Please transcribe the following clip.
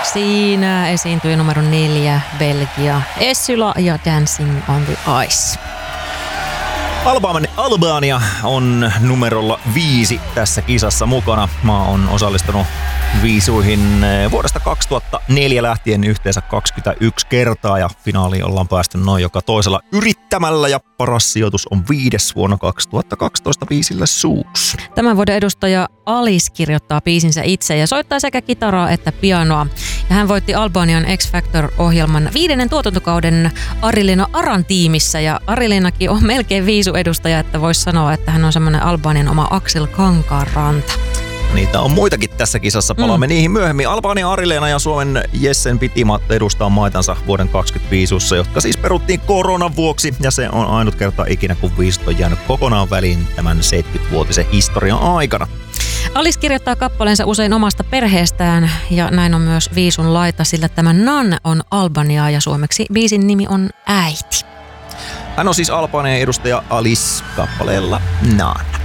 Siinä esiintyi numero 4 Belgia, Essula ja Dancing on the Ice. Albania on numerolla 5 tässä kisassa mukana. Maa on osallistunut viisuihin vuodesta 2004 lähtien yhteensä 21 kertaa ja finaaliin ollaan päästy noin joka toisella yrittämällä ja paras sijoitus on 5. vuonna 2012 biisillä Suus. Tämän vuoden edustaja Alice kirjoittaa biisinsä itse ja soittaa sekä kitaraa että pianoa. Ja hän voitti Albanian X Factor-ohjelman 5. tuotantokauden Arilina Aran tiimissä ja Arilinakin on melkein viisuedustaja, että voisi sanoa, että hän on semmoinen Albanian oma Aksel Kankaanranta. Niitä on muitakin tässä kisassa. Palaamme niihin myöhemmin. Albania Arileena ja Suomen Jessen Pitimat edustaa maitansa vuoden 2025, jotka siis peruttiin koronan vuoksi. Ja se on ainut kerta ikinä, kun viisut on jäänyt kokonaan väliin tämän 70-vuotisen historian aikana. Alice kirjoittaa kappaleensa usein omasta perheestään ja näin on myös viisun laita, sillä tämä Nan on Albaniaa ja suomeksi biisin nimi on Äiti. Hän on siis Albanian edustaja Alice kappaleella Nan.